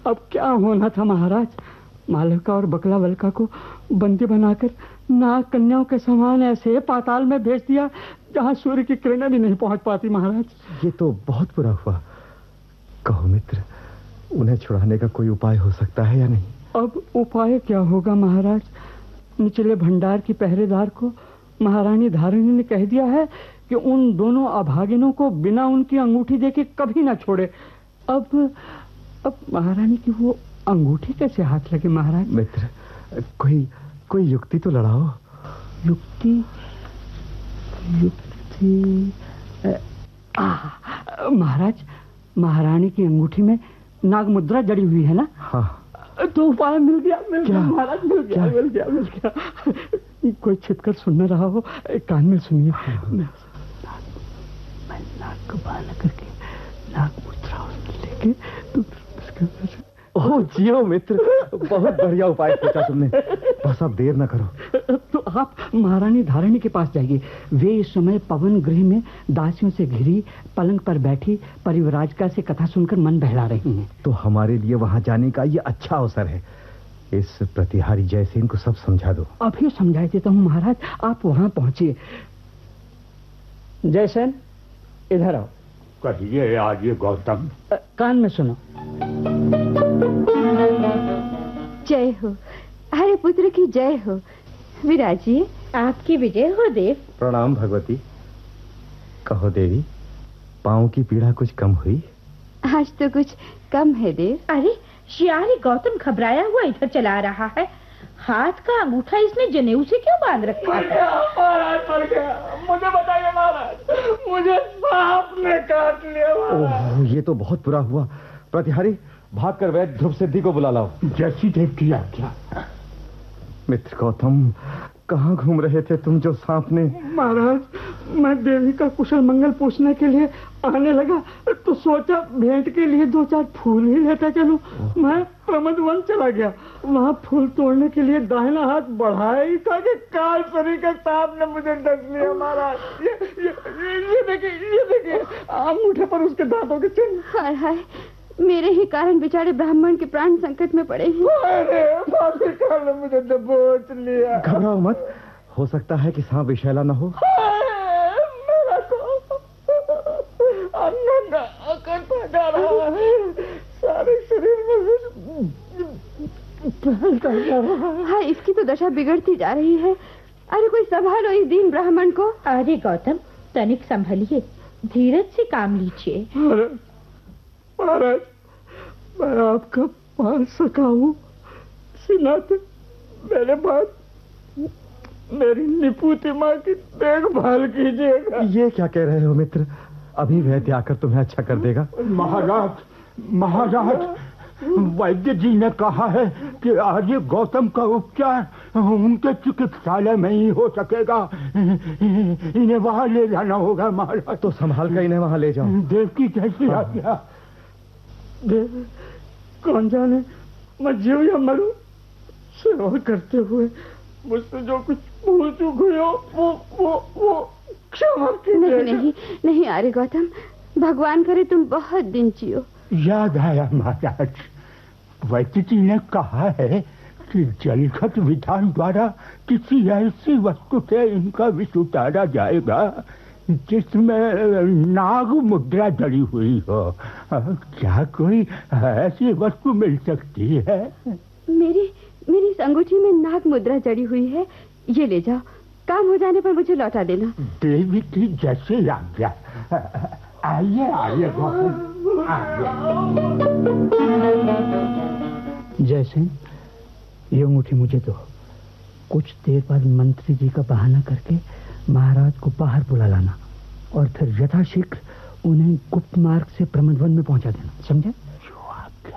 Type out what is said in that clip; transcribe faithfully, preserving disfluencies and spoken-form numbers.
अब क्या होना था महाराज। मालविका और बकला वल्का को बंदी बनाकर नाग कन्याओं के समान ऐसे पाताल में भेज दिया जहां सूर्य की किरणें भी नहीं पहुंच पाती महाराज। ये तो बहुत बुरा हुआ। कहो मित्र, उन्हें छुड़ाने का कोई उपाय हो सकता है या नहीं? अब उपाय क्या होगा महाराज। निचले भंडार की पहरेदार को महारानी धारिणी ने कह दिया है कि उन दोनों अभागिनों को बिना उनकी अंगूठी देके कभी ना छोड़े। अब अब महारानी की वो अंगूठी कैसे हाथ लगे महाराज? मित्र, कोई कोई युक्ति तो लड़ाओ। युक्ति युक्ति आ, महाराज, महारानी की अंगूठी में नाग मुद्रा जड़ी हुई है ना? हाँ। तो उपाय मिल गया, मिल गया महाराज, मिल गया, मिल गया, मिल गया। कोई छिपकर सुन न रहा हो, कान में सुनिए। मैं मैं नाग को बांध करके नाग मुद्रा लेके तुम ओह जियो मित्र, बहुत बढ़िया उपाय सोचा तुमने। बस अब देर न करो। तो आप महारानी धारिणी के पास जाइए। वे इस समय पवन गृह में दासियों से घिरी पलंग पर बैठी परिव्राजका से कथा सुनकर मन बहला रही हैं। तो हमारे लिए वहां जाने का ये अच्छा अवसर है। इस प्रतिहारी जयसेन को सब समझा दो। अभी समझा देता हूँ महाराज, आप वहां पहुंचिए। जयसेन, इधर आओ। कहिए आइए गौतम। कान में सुनो। जय हो, हरे पुत्र की जय हो। विराजिए। आपकी विजय हो देव। प्रणाम भगवती। कहो देवी, पांव की पीड़ा कुछ कम हुई? आज तो कुछ कम है देव। अरे शियारी गौतम घबराया हुआ इधर चला रहा है। हाथ का अंगूठा इसने जनेऊ से क्यों बांध रखा है? महाराज मर गया। मुझे बताइए महाराज, मुझे सांप ने काट लिया महाराज। ओह, ये तो बहुत बुरा हुआ। प्रतिहारी, भागकर वैद्य ध्रुव सिद्धि को बुला लाओ। जैसी देव की आज्ञा। मित्र गौतम, कहाँ घूम रहे थे तुम जो सांप ने? महाराज, मैं देवी का कुशल मंगल पूछने के लिए आने लगा तो सोचा भेंट के लिए दो चार फूल ही लेता चलूं। मैं प्रमद वन चला गया। वहाँ फूल तोड़ने के लिए दाहिना हाथ बढ़ाया ही था कि काल सरी के सांप ने मुझे डस लिया महाराज। ये ये ये देखिए, ये देखिए अंगूठे पर उसके दांतों के चिन्ह। हाय हाय, मेरे ही कारण बेचारे ब्राह्मण के प्राण संकट में पड़े हैं। अरे काल ने मुझे दबोच लिया। घबराओ मत, हो सकता है कि सांप विषैला न हो। मेरा को नंगा करता जा रहा है, सारे शरीर में फैलता जा रहा है। हाँ, इसकी तो दशा बिगड़ती जा रही है। अरे कोई संभालो इस दीन ब्राह्मण को। अरे गौतम, तनिक संभलिए, धीरज से काम लीजिए। महाराज, मैं आपका पाल सका हूँ, सिनाते मेरे बाद मेरी निपुति माँ की देखभाल कीजिएगा। ये क्या कह रहे हो मित्र? अभी वैद्य आकर तुम्हें अच्छा कर देगा। महाराज, महाराज, वैद्य जी ने कहा है कि आज गौतम का उपचार उनके चिकित्सालय में ही हो सकेगा। इन्हें वहां ले जाना होगा महाराज। तो संभाल कर इन्हें वहां ले जाओ। देव की कैसी आज्ञा। देव, कौन जाने मैं जीव या मरूं, सेवा करते हुए मुझसे जो कुछ भूल चूक हुई हो वो वो वो क्षमा कीजिएगा। नहीं नहीं नहीं, अरे गौतम, भगवान करे तुम बहुत दिन जियो। याद आया महाराज, वैद्य जी ने कहा है कि जलखत विधान द्वारा किसी ऐसी वस्तु से इनका विष उतारा जाएगा जिसमें नाग मुद्रा जड़ी हुई हो। क्या कोई ऐसी वस्तु मिल सकती है? मेरी मेरी इस अंगूठी में नाग मुद्रा जड़ी हुई है। ये ले जाओ, काम हो जाने पर मुझे लौटा देना। देवी की जैसे आज्ञा। आइए आइए गौतम, जयसेन, ये अंगूठी मुझे दो। कुछ देर बाद मंत्री जी का बहाना करके महाराज को बाहर बुला लाना और फिर यथाशीघ्र उन्हें गुप्त मार्ग से प्रमदवन में पहुंचा देना, समझे?